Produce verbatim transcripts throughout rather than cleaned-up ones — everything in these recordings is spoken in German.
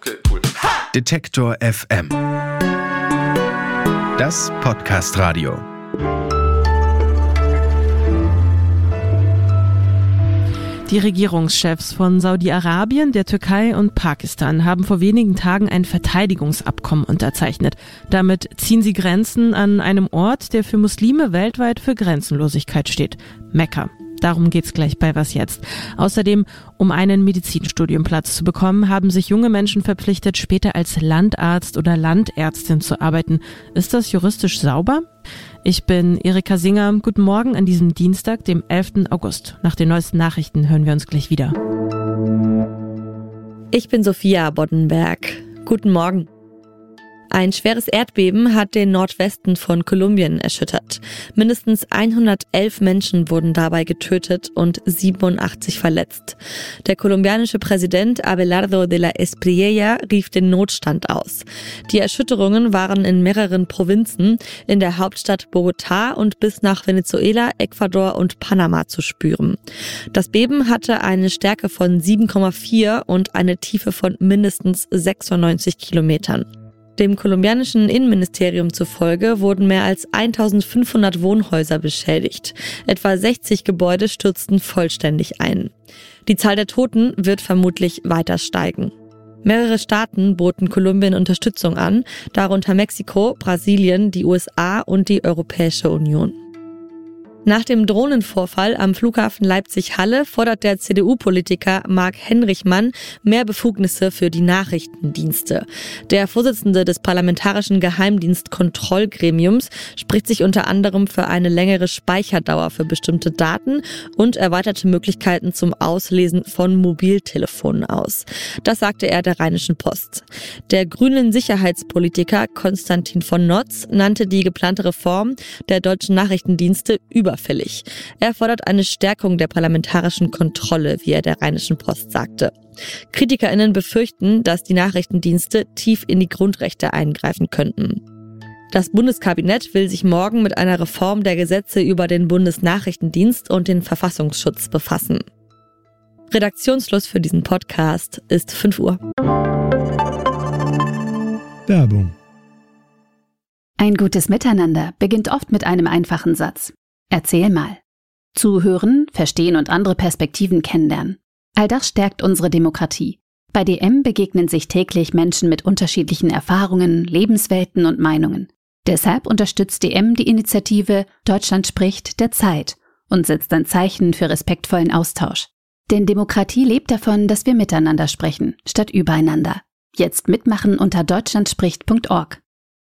Okay, cool. Detektor F M. Das Podcast-Radio. Die Regierungschefs von Saudi-Arabien, der Türkei und Pakistan haben vor wenigen Tagen ein Verteidigungsabkommen unterzeichnet. Damit ziehen sie Grenzen an einem Ort, der für Muslime weltweit für Grenzenlosigkeit steht: Mekka. Darum geht's gleich bei Was Jetzt. Außerdem, um einen Medizinstudienplatz zu bekommen, haben sich junge Menschen verpflichtet, später als Landarzt oder Landärztin zu arbeiten. Ist das juristisch sauber? Ich bin Erika Singer. Guten Morgen an diesem Dienstag, dem elften August. Nach den neuesten Nachrichten hören wir uns gleich wieder. Ich bin Sophia Boddenberg. Guten Morgen. Ein schweres Erdbeben hat den Nordwesten von Kolumbien erschüttert. Mindestens hundertelf Menschen wurden dabei getötet und siebenundachtzig verletzt. Der kolumbianische Präsident Abelardo de la Espriella rief den Notstand aus. Die Erschütterungen waren in mehreren Provinzen, in der Hauptstadt Bogotá und bis nach Venezuela, Ecuador und Panama zu spüren. Das Beben hatte eine Stärke von sieben Komma vier und eine Tiefe von mindestens sechsundneunzig Kilometern. Dem kolumbianischen Innenministerium zufolge wurden mehr als eintausendfünfhundert Wohnhäuser beschädigt. Etwa sechzig Gebäude stürzten vollständig ein. Die Zahl der Toten wird vermutlich weiter steigen. Mehrere Staaten boten Kolumbien Unterstützung an, darunter Mexiko, Brasilien, die U S A und die Europäische Union. Nach dem Drohnenvorfall am Flughafen Leipzig-Halle fordert der C D U-Politiker Marc Henrichmann mehr Befugnisse für die Nachrichtendienste. Der Vorsitzende des Parlamentarischen Geheimdienstkontrollgremiums spricht sich unter anderem für eine längere Speicherdauer für bestimmte Daten und erweiterte Möglichkeiten zum Auslesen von Mobiltelefonen aus. Das sagte er der Rheinischen Post. Der grünen Sicherheitspolitiker Konstantin von Notz nannte die geplante Reform der deutschen Nachrichtendienste über Überfällig. Er fordert eine Stärkung der parlamentarischen Kontrolle, wie er der Rheinischen Post sagte. KritikerInnen befürchten, dass die Nachrichtendienste tief in die Grundrechte eingreifen könnten. Das Bundeskabinett will sich morgen mit einer Reform der Gesetze über den Bundesnachrichtendienst und den Verfassungsschutz befassen. Redaktionsschluss für diesen Podcast ist fünf Uhr. Werbung. Ein gutes Miteinander beginnt oft mit einem einfachen Satz. Erzähl mal. Zuhören, verstehen und andere Perspektiven kennenlernen. All das stärkt unsere Demokratie. Bei D M begegnen sich täglich Menschen mit unterschiedlichen Erfahrungen, Lebenswelten und Meinungen. Deshalb unterstützt D M die Initiative Deutschland spricht der Zeit und setzt ein Zeichen für respektvollen Austausch. Denn Demokratie lebt davon, dass wir miteinander sprechen, statt übereinander. Jetzt mitmachen unter deutschlandspricht punkt org.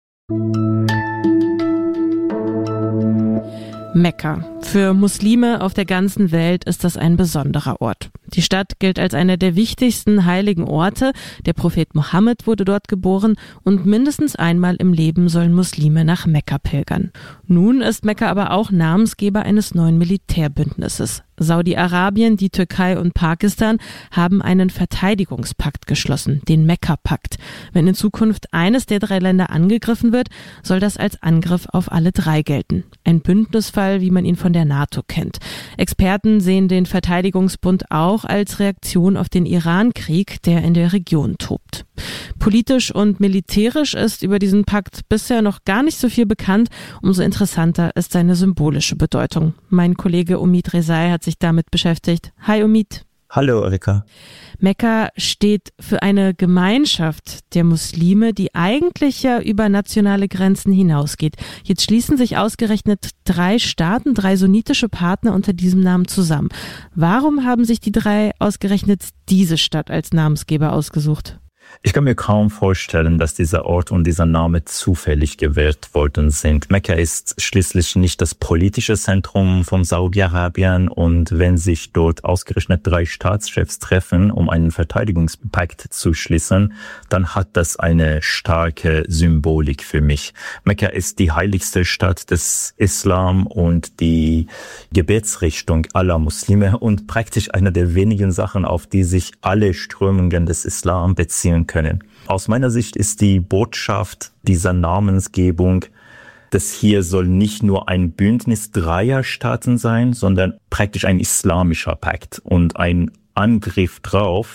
Mekka. Für Muslime auf der ganzen Welt ist das ein besonderer Ort. Die Stadt gilt als einer der wichtigsten heiligen Orte. Der Prophet Mohammed wurde dort geboren und mindestens einmal im Leben sollen Muslime nach Mekka pilgern. Nun ist Mekka aber auch Namensgeber eines neuen Militärbündnisses. Saudi-Arabien, die Türkei und Pakistan haben einen Verteidigungspakt geschlossen, den Mekka-Pakt. Wenn in Zukunft eines der drei Länder angegriffen wird, soll das als Angriff auf alle drei gelten. Ein Bündnisfall, wie man ihn von der NATO kennt. Experten sehen den Verteidigungsbund auch als Reaktion auf den Iran-Krieg, der in der Region tobt. Politisch und militärisch ist über diesen Pakt bisher noch gar nicht so viel bekannt. Umso interessanter ist seine symbolische Bedeutung. Mein Kollege Omid Rezai hat sich damit beschäftigt. Hi Omid. Hallo Erika. Mekka steht für eine Gemeinschaft der Muslime, die eigentlich ja über nationale Grenzen hinausgeht. Jetzt schließen sich ausgerechnet drei Staaten, drei sunnitische Partner unter diesem Namen zusammen. Warum haben sich die drei ausgerechnet diese Stadt als Namensgeber ausgesucht? Ich kann mir kaum vorstellen, dass dieser Ort und dieser Name zufällig gewählt worden sind. Mekka ist schließlich nicht das politische Zentrum von Saudi-Arabien, und wenn sich dort ausgerechnet drei Staatschefs treffen, um einen Verteidigungspakt zu schließen, dann hat das eine starke Symbolik für mich. Mekka ist die heiligste Stadt des Islam und die Gebetsrichtung aller Muslime und praktisch eine der wenigen Sachen, auf die sich alle Strömungen des Islam beziehen können. Aus meiner Sicht ist die Botschaft dieser Namensgebung, dass hier soll nicht nur ein Bündnis dreier Staaten sein, sondern praktisch ein islamischer Pakt und ein Angriff drauf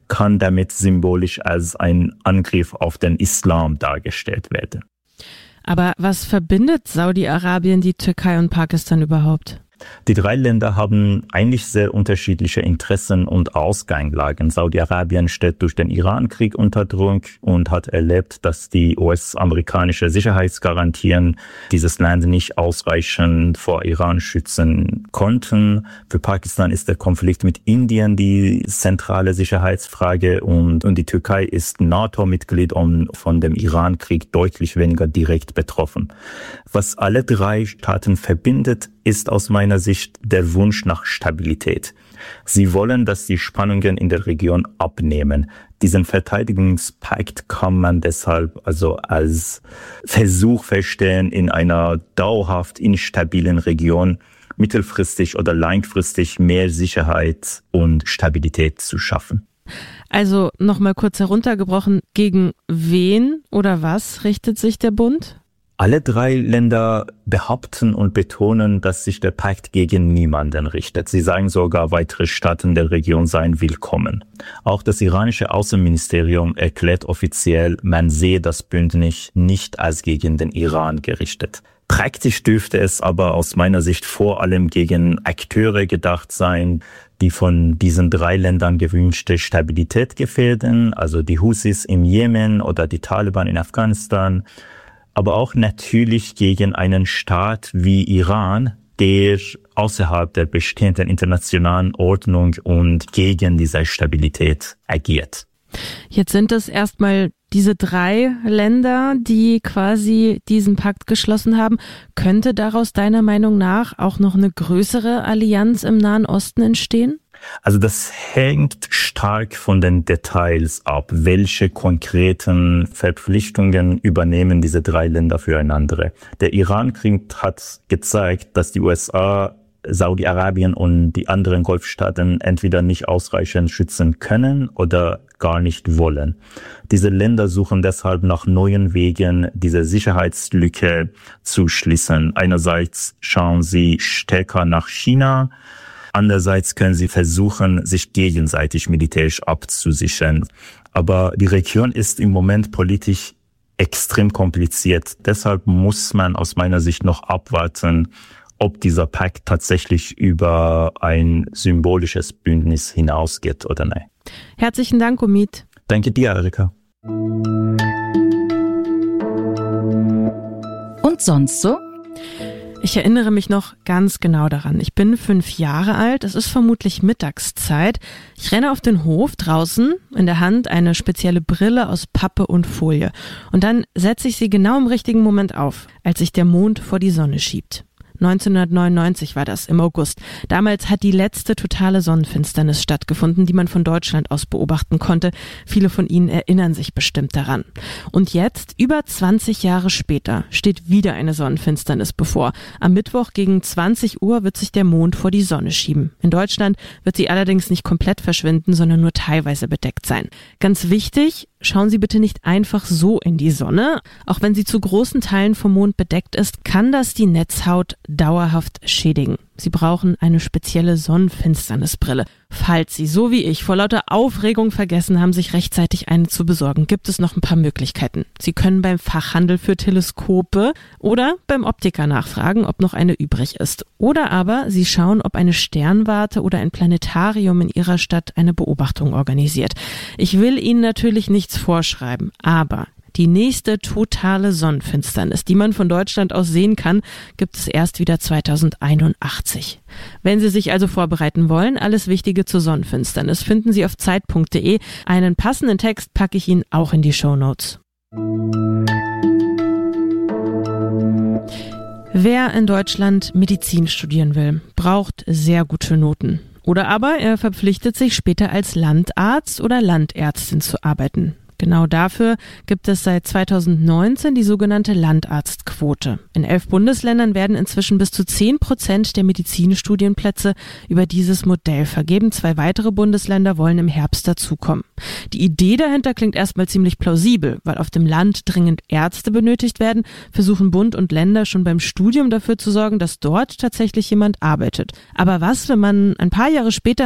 kann damit symbolisch als ein Angriff auf den Islam dargestellt werden. Aber was verbindet Saudi-Arabien, die Türkei und Pakistan überhaupt? Die drei Länder haben eigentlich sehr unterschiedliche Interessen und Ausgangslagen. Saudi-Arabien steht durch den Iran-Krieg unter Druck und hat erlebt, dass die U S-amerikanische Sicherheitsgarantien dieses Land nicht ausreichend vor Iran schützen konnten. Für Pakistan ist der Konflikt mit Indien die zentrale Sicherheitsfrage und, und die Türkei ist NATO-Mitglied und von dem Iran-Krieg deutlich weniger direkt betroffen. Was alle drei Staaten verbindet, ist aus meiner Sicht der Wunsch nach Stabilität. Sie wollen, dass die Spannungen in der Region abnehmen. Diesen Verteidigungspakt kann man deshalb also als Versuch verstehen, in einer dauerhaft instabilen Region mittelfristig oder langfristig mehr Sicherheit und Stabilität zu schaffen. Also nochmal kurz heruntergebrochen, gegen wen oder was richtet sich der Bund? Alle drei Länder behaupten und betonen, dass sich der Pakt gegen niemanden richtet. Sie sagen sogar, weitere Staaten der Region seien willkommen. Auch das iranische Außenministerium erklärt offiziell, man sehe das Bündnis nicht als gegen den Iran gerichtet. Praktisch dürfte es aber aus meiner Sicht vor allem gegen Akteure gedacht sein, die von diesen drei Ländern gewünschte Stabilität gefährden, also die Husis im Jemen oder die Taliban in Afghanistan, aber auch natürlich gegen einen Staat wie Iran, der außerhalb der bestehenden internationalen Ordnung und gegen diese Stabilität agiert. Jetzt sind es erstmal diese drei Länder, die quasi diesen Pakt geschlossen haben. Könnte daraus deiner Meinung nach auch noch eine größere Allianz im Nahen Osten entstehen? Also das hängt stark von den Details ab. Welche konkreten Verpflichtungen übernehmen diese drei Länder füreinander? Der Iran-Krieg hat gezeigt, dass die U S A, Saudi-Arabien und die anderen Golfstaaten entweder nicht ausreichend schützen können oder gar nicht wollen. Diese Länder suchen deshalb nach neuen Wegen, diese Sicherheitslücke zu schließen. Einerseits schauen sie stärker nach China, andererseits können sie versuchen, sich gegenseitig militärisch abzusichern. Aber die Region ist im Moment politisch extrem kompliziert. Deshalb muss man aus meiner Sicht noch abwarten, ob dieser Pakt tatsächlich über ein symbolisches Bündnis hinausgeht oder nein. Herzlichen Dank, Omid. Danke dir, Erika. Und sonst so? Ich erinnere mich noch ganz genau daran. Ich bin fünf Jahre alt, es ist vermutlich Mittagszeit. Ich renne auf den Hof draußen, in der Hand eine spezielle Brille aus Pappe und Folie. Und dann setze ich sie genau im richtigen Moment auf, als sich der Mond vor die Sonne schiebt. neunzehnhundertneunundneunzig war das, im August. Damals hat die letzte totale Sonnenfinsternis stattgefunden, die man von Deutschland aus beobachten konnte. Viele von Ihnen erinnern sich bestimmt daran. Und jetzt, über zwanzig Jahre später, steht wieder eine Sonnenfinsternis bevor. Am Mittwoch gegen zwanzig Uhr wird sich der Mond vor die Sonne schieben. In Deutschland wird sie allerdings nicht komplett verschwinden, sondern nur teilweise bedeckt sein. Ganz wichtig, schauen Sie bitte nicht einfach so in die Sonne. Auch wenn sie zu großen Teilen vom Mond bedeckt ist, kann das die Netzhaut dauerhaft schädigen. Sie brauchen eine spezielle Sonnenfinsternisbrille. Falls Sie, so wie ich, vor lauter Aufregung vergessen haben, sich rechtzeitig eine zu besorgen, gibt es noch ein paar Möglichkeiten. Sie können beim Fachhandel für Teleskope oder beim Optiker nachfragen, ob noch eine übrig ist. Oder aber Sie schauen, ob eine Sternwarte oder ein Planetarium in Ihrer Stadt eine Beobachtung organisiert. Ich will Ihnen natürlich nichts vorschreiben, aber die nächste totale Sonnenfinsternis, die man von Deutschland aus sehen kann, gibt es erst wieder zweitausendeinundachtzig. Wenn Sie sich also vorbereiten wollen, alles Wichtige zur Sonnenfinsternis finden Sie auf zeit punkt de. Einen passenden Text packe ich Ihnen auch in die Shownotes. Wer in Deutschland Medizin studieren will, braucht sehr gute Noten. Oder aber er verpflichtet sich später als Landarzt oder Landärztin zu arbeiten. Genau dafür gibt es seit zweitausendneunzehn die sogenannte Landarztquote. In elf Bundesländern werden inzwischen bis zu zehn Prozent der Medizinstudienplätze über dieses Modell vergeben. Zwei weitere Bundesländer wollen im Herbst dazukommen. Die Idee dahinter klingt erstmal ziemlich plausibel, weil auf dem Land dringend Ärzte benötigt werden, versuchen Bund und Länder schon beim Studium dafür zu sorgen, dass dort tatsächlich jemand arbeitet. Aber was, wenn man ein paar Jahre später merkt,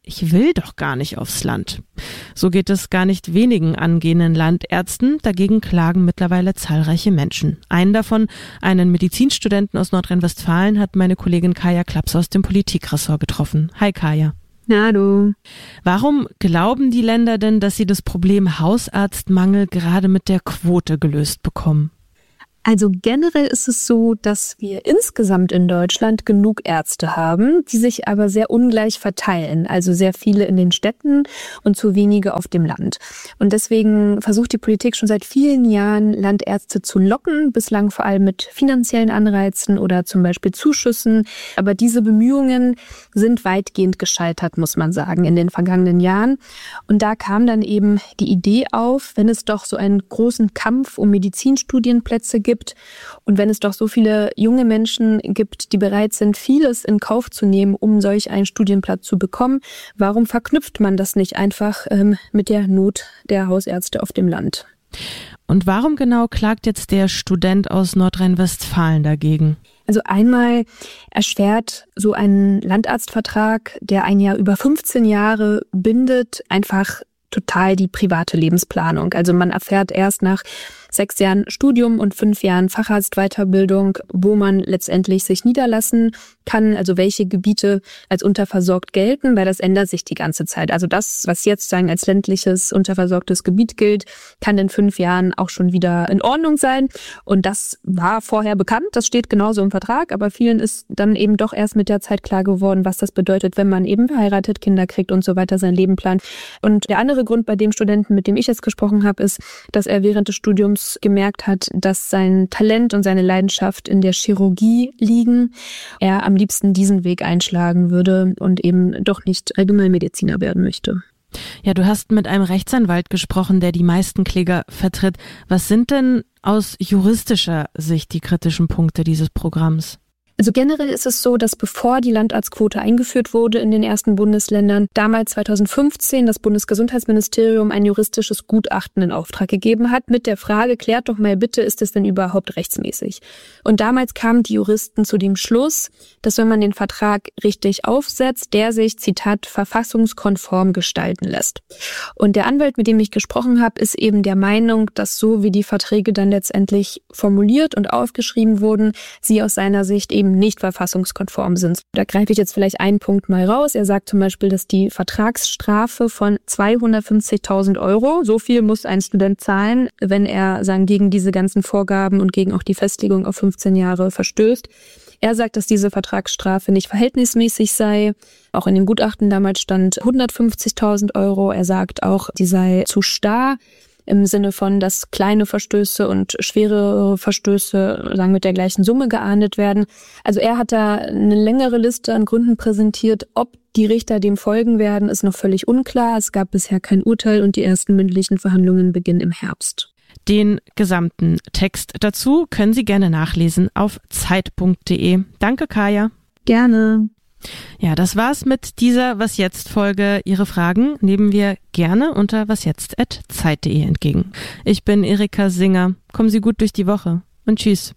ich will doch gar nicht aufs Land. So geht es gar nicht wenigen angehenden Landärzten. Dagegen klagen mittlerweile zahlreiche Menschen. Einen davon, einen Medizinstudenten aus Nordrhein-Westfalen, hat meine Kollegin Kaya Klaps aus dem Politikressort getroffen. Hi Kaya. Hallo. Warum glauben die Länder denn, dass sie das Problem Hausarztmangel gerade mit der Quote gelöst bekommen? Also generell ist es so, dass wir insgesamt in Deutschland genug Ärzte haben, die sich aber sehr ungleich verteilen. Also sehr viele in den Städten und zu wenige auf dem Land. Und deswegen versucht die Politik schon seit vielen Jahren, Landärzte zu locken, bislang vor allem mit finanziellen Anreizen oder zum Beispiel Zuschüssen. Aber diese Bemühungen sind weitgehend gescheitert, muss man sagen, in den vergangenen Jahren. Und da kam dann eben die Idee auf, wenn es doch so einen großen Kampf um Medizinstudienplätze gibt, und wenn es doch so viele junge Menschen gibt, die bereit sind, vieles in Kauf zu nehmen, um solch einen Studienplatz zu bekommen, warum verknüpft man das nicht einfach ähm, mit der Not der Hausärzte auf dem Land? Und warum genau klagt jetzt der Student aus Nordrhein-Westfalen dagegen? Also einmal erschwert so ein Landarztvertrag, der ein Jahr über fünfzehn Jahre bindet, einfach total die private Lebensplanung. Also man erfährt erst nach sechs Jahren Studium und fünf Jahren Facharztweiterbildung, wo man letztendlich sich niederlassen kann, also welche Gebiete als unterversorgt gelten, weil das ändert sich die ganze Zeit. Also das, was jetzt sagen als ländliches, unterversorgtes Gebiet gilt, kann in fünf Jahren auch schon wieder in Ordnung sein. Und das war vorher bekannt, das steht genauso im Vertrag, aber vielen ist dann eben doch erst mit der Zeit klar geworden, was das bedeutet, wenn man eben verheiratet, Kinder kriegt und so weiter, sein Leben plant. Und der andere Grund bei dem Studenten, mit dem ich jetzt gesprochen habe, ist, dass er während des Studiums gemerkt hat, dass sein Talent und seine Leidenschaft in der Chirurgie liegen. Er am liebsten diesen Weg einschlagen würde und eben doch nicht Allgemeinmediziner werden möchte. Ja, du hast mit einem Rechtsanwalt gesprochen, der die meisten Kläger vertritt. Was sind denn aus juristischer Sicht die kritischen Punkte dieses Programms? Also generell ist es so, dass bevor die Landarztquote eingeführt wurde in den ersten Bundesländern, damals zweitausendfünfzehn das Bundesgesundheitsministerium ein juristisches Gutachten in Auftrag gegeben hat mit der Frage, klärt doch mal bitte, ist es denn überhaupt rechtsmäßig? Und damals kamen die Juristen zu dem Schluss, dass wenn man den Vertrag richtig aufsetzt, der sich, Zitat, verfassungskonform gestalten lässt. Und der Anwalt, mit dem ich gesprochen habe, ist eben der Meinung, dass so wie die Verträge dann letztendlich formuliert und aufgeschrieben wurden, sie aus seiner Sicht eben nicht verfassungskonform sind. Da greife ich jetzt vielleicht einen Punkt mal raus. Er sagt zum Beispiel, dass die Vertragsstrafe von zweihundertfünfzigtausend Euro, so viel muss ein Student zahlen, wenn er sagen, gegen diese ganzen Vorgaben und gegen auch die Festlegung auf fünfzehn Jahre verstößt. Er sagt, dass diese Vertragsstrafe nicht verhältnismäßig sei. Auch in dem Gutachten damals stand hundertfünfzigtausend Euro. Er sagt auch, die sei zu starr. Im Sinne von, dass kleine Verstöße und schwere Verstöße sagen, mit der gleichen Summe geahndet werden. Also er hat da eine längere Liste an Gründen präsentiert. Ob die Richter dem folgen werden, ist noch völlig unklar. Es gab bisher kein Urteil und die ersten mündlichen Verhandlungen beginnen im Herbst. Den gesamten Text dazu können Sie gerne nachlesen auf zeit punkt de. Danke, Kaya. Gerne. Ja, das war's mit dieser Was jetzt Folge. Ihre Fragen nehmen wir gerne unter wasjetzt at zeit punkt de entgegen. Ich bin Erika Singer. Kommen Sie gut durch die Woche und tschüss.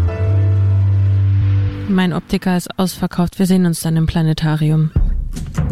Mein Optiker ist ausverkauft. Wir sehen uns dann im Planetarium.